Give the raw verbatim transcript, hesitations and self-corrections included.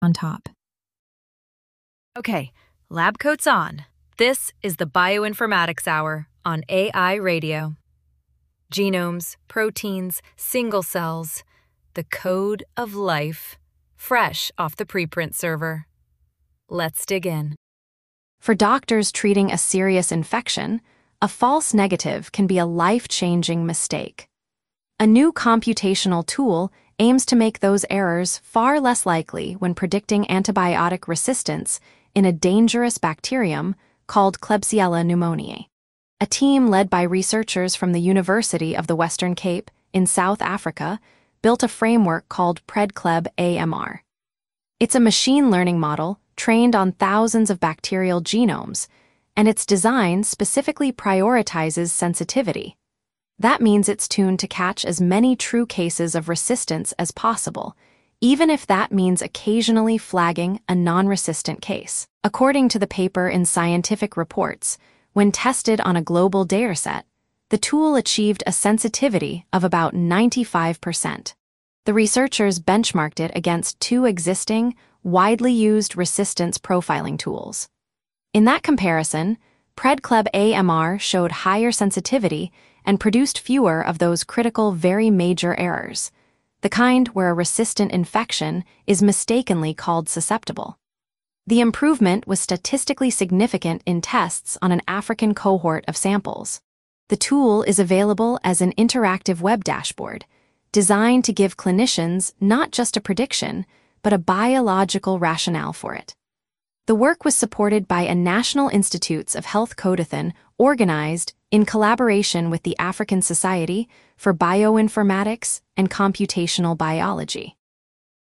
on top. Okay, lab coat's on. This is the Bioinformatics Hour on A I Radio. Genomes, proteins, single cells, the code of life, fresh off the preprint server. Let's dig in. For doctors treating a serious infection, a false negative can be a life-changing mistake. A new computational tool aims to make those errors far less likely when predicting antibiotic resistance in a dangerous bacterium called Klebsiella pneumoniae. A team led by researchers from the University of the Western Cape in South Africa built a framework called PredCleb A M R. It's a machine learning model trained on thousands of bacterial genomes, and its design specifically prioritizes sensitivity. That means it's tuned to catch as many true cases of resistance as possible, even if that means occasionally flagging a non-resistant case. According to the paper in Scientific Reports, when tested on a global dataset, the tool achieved a sensitivity of about ninety-five percent. The researchers benchmarked it against two existing, widely used resistance profiling tools. In that comparison, PredCleb A M R showed higher sensitivity and produced fewer of those critical very major errors, the kind where a resistant infection is mistakenly called susceptible. The improvement was statistically significant in tests on an African cohort of samples. The tool is available as an interactive web dashboard, designed to give clinicians not just a prediction, but a biological rationale for it. The work was supported by a National Institutes of Health Codeathon organized in collaboration with the African Society for Bioinformatics and Computational Biology.